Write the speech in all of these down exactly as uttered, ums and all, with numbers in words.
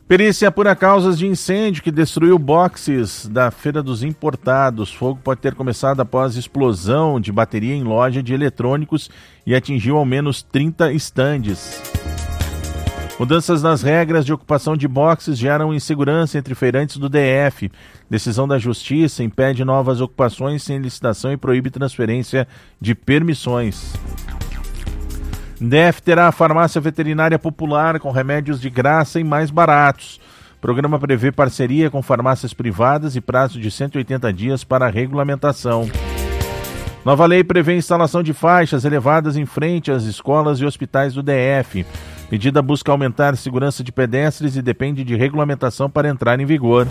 Perícia apura causas de incêndio que destruiu boxes da Feira dos Importados. Fogo pode ter começado após explosão de bateria em loja de eletrônicos e atingiu ao menos trinta estandes. Mudanças nas regras de ocupação de boxes geram insegurança entre feirantes do D F. Decisão da Justiça impede novas ocupações sem licitação e proíbe transferência de permissões. D F terá a farmácia veterinária popular com remédios de graça e mais baratos. O programa prevê parceria com farmácias privadas e prazo de cento e oitenta dias para a regulamentação. Nova lei prevê instalação de faixas elevadas em frente às escolas e hospitais do D F. Medida busca aumentar a segurança de pedestres e depende de regulamentação para entrar em vigor.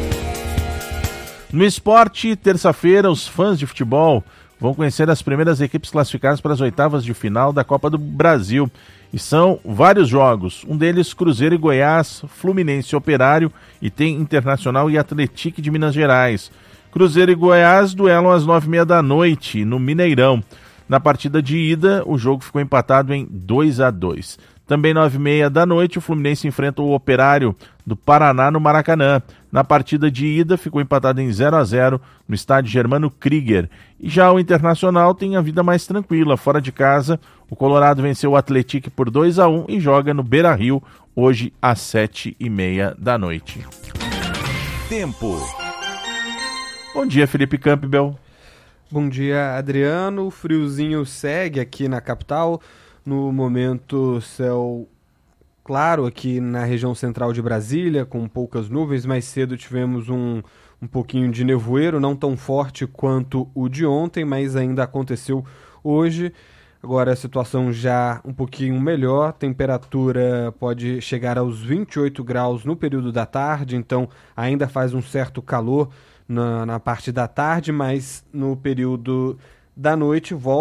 No esporte, terça-feira, os fãs de futebol vão conhecer as primeiras equipes classificadas para as oitavas de final da Copa do Brasil. E são vários jogos, um deles Cruzeiro e Goiás, Fluminense e Operário, e tem Internacional e Atlético de Minas Gerais. Cruzeiro e Goiás duelam às nove e meia da noite, no Mineirão. Na partida de ida, o jogo ficou empatado em dois a dois. Também nove e meia da noite, o Fluminense enfrenta o Operário do Paraná no Maracanã. Na partida de ida, ficou empatado em zero a zero no estádio Germano Krieger. E já o Internacional tem a vida mais tranquila. Fora de casa, o Colorado venceu o Atlético por dois a um e joga no Beira-Rio, hoje às sete e meia da noite. Tempo. Bom dia, Felipe Campbell. Bom dia, Adriano. O friozinho segue aqui na capital. No momento, céu claro aqui na região central de Brasília, com poucas nuvens. Mais cedo tivemos um, um pouquinho de nevoeiro, não tão forte quanto o de ontem, mas ainda aconteceu hoje. Agora a situação já um pouquinho melhor, temperatura pode chegar aos vinte e oito graus no período da tarde, então ainda faz um certo calor na, na parte da tarde, mas no período da noite volta